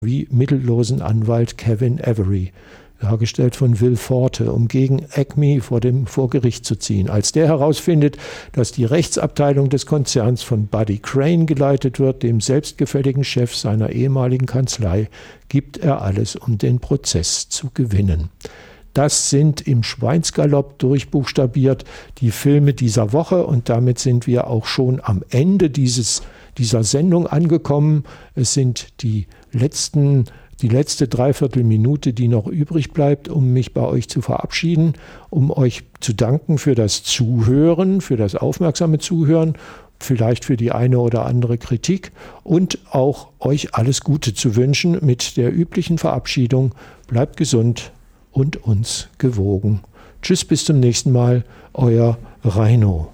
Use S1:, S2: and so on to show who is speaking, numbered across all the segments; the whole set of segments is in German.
S1: wie mittellosen Anwalt Kevin Avery, dargestellt von Will Forte, um gegen Acme vor Gericht zu ziehen. Als der herausfindet, dass die Rechtsabteilung des Konzerns von Buddy Crane geleitet wird, dem selbstgefälligen Chef seiner ehemaligen Kanzlei, gibt er alles, um den Prozess zu gewinnen. Das sind im Schweinsgalopp durchbuchstabiert die Filme dieser Woche und damit sind wir auch schon am Ende dieser Sendung angekommen. Es sind die letzte Dreiviertelminute, die noch übrig bleibt, um mich bei euch zu verabschieden, um euch zu danken für das Zuhören, für das aufmerksame Zuhören, vielleicht für die eine oder andere Kritik und auch euch alles Gute zu wünschen mit der üblichen Verabschiedung. Bleibt gesund und uns gewogen. Tschüss, bis zum nächsten Mal, euer Reino.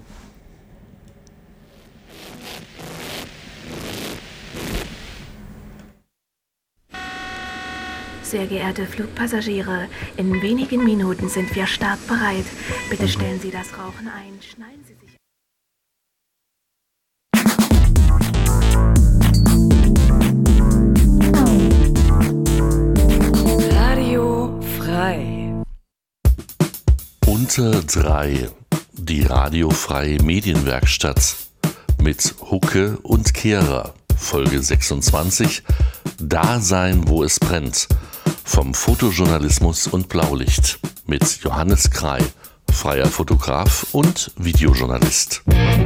S2: Sehr geehrte Flugpassagiere, in wenigen Minuten sind wir startbereit. Bitte stellen Sie das Rauchen ein, schneiden Sie sich...
S3: Radio frei.
S4: Unter 3, die radiofreie Medienwerkstatt mit Hucke und Kehrer, Folge 26, Dasein, wo es brennt, vom Fotojournalismus und Blaulicht mit Johannes Krey, freier Fotograf und Videojournalist.